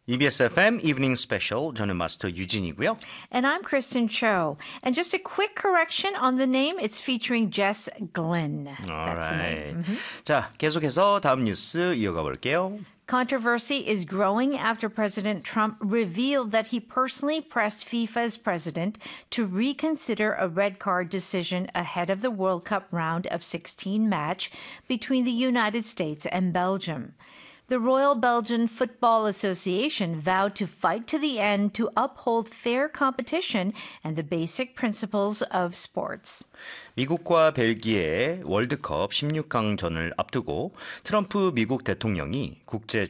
EBS FM Evening Special. 저는 마스터 유진이고요. And I'm Kristen Cho. And just a quick correction on the name. It's featuring Jess Glynn. That's the name. 자, 계속해서 다음 뉴스 이어가 볼게요. Controversy is growing after President Trump revealed that he personally pressed FIFA's president to reconsider a red card decision ahead of the World Cup round of 16 match between the United States and Belgium. The Royal Belgian Football Association vowed to fight to the end to uphold fair competition and the basic principles of sports. 미국과 벨기에 월드컵 16강전을 앞두고 트럼프 미국 대통령이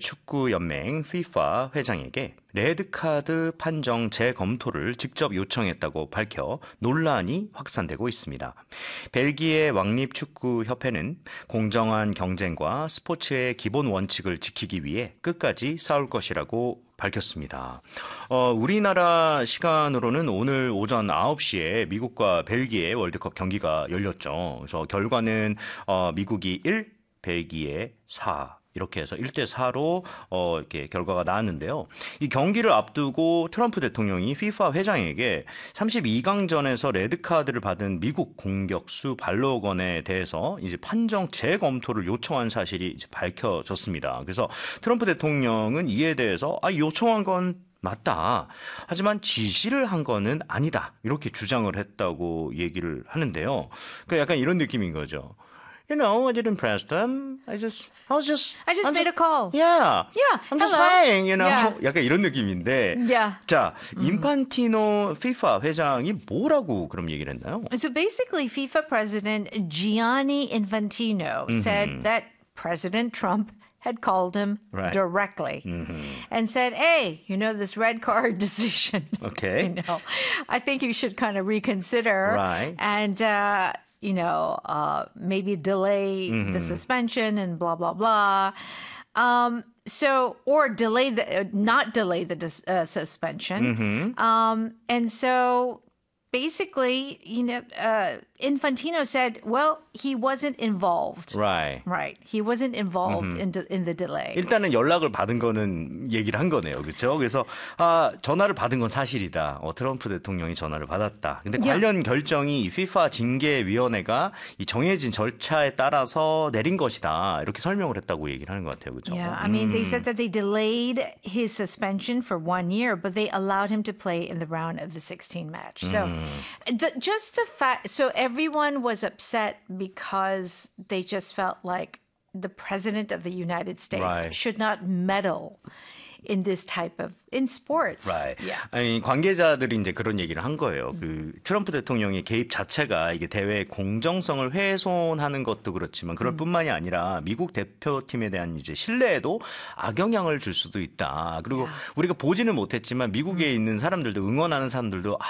국제축구연맹 FIFA 회장에게 레드카드 판정 재검토를 직접 요청했다고 밝혀 논란이 확산되고 있습니다. 벨기에 왕립축구협회는 공정한 경쟁과 스포츠의 기본 원칙을 지키기 위해 끝까지 싸울 것이라고 밝혔습니다. 우리나라 시간으로는 오늘 오전 9시에 미국과 벨기에 월드컵 경기가 열렸죠. 그래서 결과는 미국이 1, 벨기에 4. 이렇게 해서 1대4로 이렇게 결과가 나왔는데요. 이 경기를 앞두고 트럼프 대통령이 FIFA 회장에게 32강전에서 레드카드를 받은 미국 공격수 발로건에 대해서 이제 판정 재검토를 요청한 사실이 이제 밝혀졌습니다. 그래서 트럼프 대통령은 이에 대해서 요청한 건 맞다. 하지만 지시를 한 거는 아니다. 이렇게 주장을 했다고 얘기를 하는데요. 그러니까 약간 이런 느낌인 거죠. You know, I didn't press them. I just made a call. Yeah. I'm just hello. saying, you know. Yeah. 약간 이런 느낌인데. Yeah. 자, 인판티노 FIFA 회장이 뭐라고 그럼 얘기를 했나요? So basically, FIFA President Gianni Infantino said that President Trump had called him directly and said, hey, you know, this red card decision. Okay. You know, I think you should kind of reconsider. Right. And, maybe delay the suspension and blah, blah, blah. Or not delay the suspension. And so basically, Infantino said, well, he wasn't involved. Right. He wasn't involved in the delay. 일단은 연락을 받은 거는 얘기를 한 거네요. 그렇죠? 그래서 전화를 받은 건 사실이다. 트럼프 대통령이 전화를 받았다. 근데 관련 결정이 FIFA 징계위원회가 이 정해진 절차에 따라서 내린 것이다. 이렇게 설명을 했다고 얘기를 하는 것 같아요. 그렇죠? Yeah, I mean, they said that they delayed his suspension for 1 year, but they allowed him to play in the round of the 16 match. So just the fact, so everyone was upset because they just felt like the president of the United States should not meddle in this type of in sports. Right. Yeah. 아니, 관계자들이 이제 그런 얘기를 한 거예요. 그 트럼프 대통령의 개입 자체가 이게 대회의 공정성을 훼손하는 것도 그렇지만 그럴 뿐만이 아니라 미국 대표팀에 대한 이제 신뢰에도 악영향을 줄 수도 있다. 그리고 우리가 보지는 못했지만 미국에 있는 사람들도 응원하는 사람들도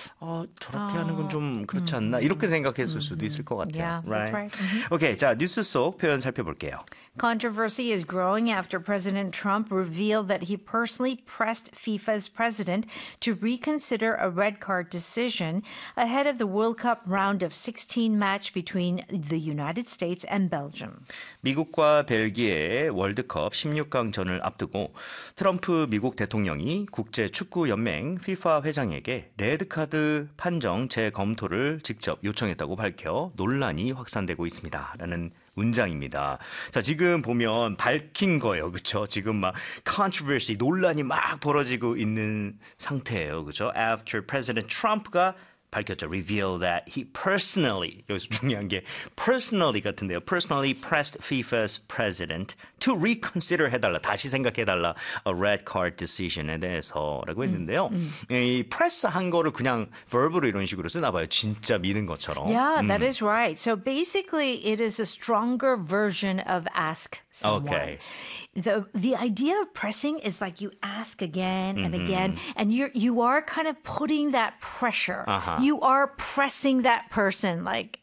저렇게 하는 건 좀 그렇지 않나 이렇게 생각했을 수도 있을 것 같아요. Yeah, that's right. 오케이, 자 뉴스 속 표현 살펴볼게요. Controversy is growing after President Trump revealed that he personally pressed FIFA's president to reconsider a red card decision ahead of the World Cup round of 16 match between the United States and Belgium. 미국과 벨기에 월드컵 16강전을 앞두고 트럼프 미국 대통령이 국제축구연맹 FIFA 회장에게 레드카드 판정 재검토를 직접 요청했다고 밝혀 논란이 확산되고 있습니다. 라는 문장입니다. 자, 지금 보면 밝힌 거예요. 그렇죠? 지금 막 controversy, 논란이 막 벌어지고 있는 상태예요. 그렇죠? After President Trump가 밝혔죠. Reveal that he personally, 여기서 중요한 게 personally 같은데요. Personally pressed FIFA's president to reconsider 해달라. 다시 생각해달라. A red card decision에 대해서라고 했는데요. 이 press 한 거를 그냥 verb로 이런 식으로 쓰나 봐요. 진짜 믿은 것처럼. Yeah, that is right. So basically it is a stronger version of ask someone. Okay. The idea of pressing is like you ask again and again, and you are kind of putting that pressure. You are pressing that person, like,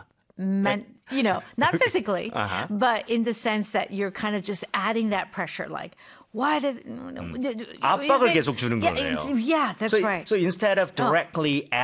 not physically, but in the sense that you're kind of just adding that pressure, like. Why did 압박을 계속 주는 거네요. Yeah, that's right. So instead of directly